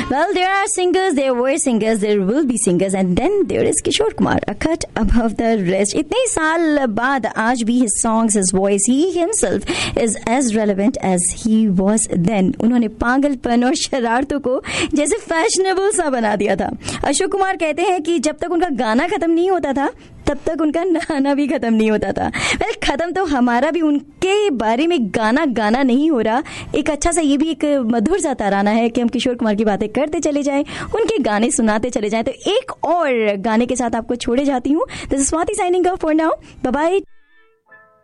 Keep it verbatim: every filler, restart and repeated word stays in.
Well, there are singers, there were singers, there will be singers, and then there is Kishore Kumar, a cut above the rest. इतने साल बाद आज भी his songs, his voice, he himself is as relevant as he was then. उन्होंने पागलपन और शरारतों को जैसे फैशनेबल सा बना दिया था. अशोक कुमार कहते हैं कि जब तक उनका गाना खत्म नहीं होता था तब तक उनका नहाना भी खत्म नहीं होता था. वेल, खत्म तो हमारा भी उनके बारे में गाना गाना नहीं हो रहा. एक अच्छा सा ये भी एक मधुर सा तराना है कि हम किशोर कुमार की बातें करते चले जाएं, उनके गाने सुनाते चले जाएं. तो एक और गाने के साथ आपको छोड़े जाती हूँ. This is Swati signing off for now. Bye bye.